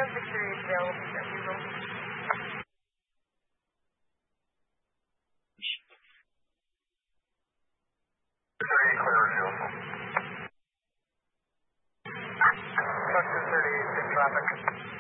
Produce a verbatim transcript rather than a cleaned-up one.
six thirty-eight available for April. thirty-eight clear available. Truck two thirty-eight in traffic.